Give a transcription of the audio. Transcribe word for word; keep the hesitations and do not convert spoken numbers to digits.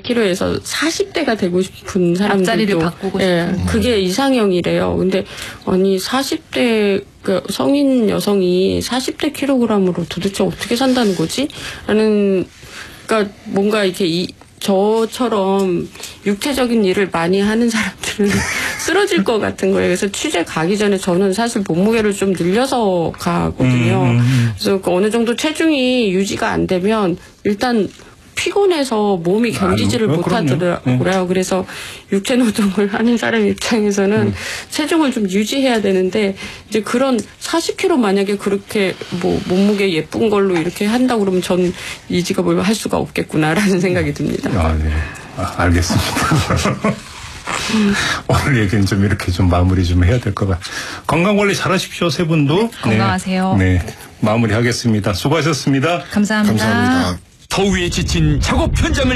백 킬로그램에서 사십 대가 되고 싶은 사람들도 앞자리를 바꾸고 예, 싶은. 그게 이상형이래요. 근데 아니 사십 대 그 성인 여성이 사십 대 킬로그램으로 도대체 어떻게 산다는 거지? 라는 그러니까 뭔가 이렇게 이 저처럼 육체적인 일을 많이 하는 사람들은 쓰러질 것 같은 거예요. 그래서 취재 가기 전에 저는 사실 몸무게를 좀 늘려서 가거든요. 음, 음. 그래서 그 어느 정도 체중이 유지가 안 되면 일단 피곤해서 몸이 견디지를 아, 못하더라고요. 그래서 육체 노동을 하는 사람 입장에서는 음. 체중을 좀 유지해야 되는데 이제 그런 사십 킬로그램 만약에 그렇게 뭐 몸무게 예쁜 걸로 이렇게 한다고 그러면 전 이 직업을 할 수가 없겠구나라는 생각이 듭니다. 아, 네. 아, 알겠습니다. 오늘 얘기는 좀 이렇게 좀 마무리 좀 해야 될 것 같아요. 건강관리 잘하십시오, 세 분도. 건강하세요. 네. 네. 마무리하겠습니다. 수고하셨습니다. 감사합니다. 감사합니다. 더위에 지친 작업 현장을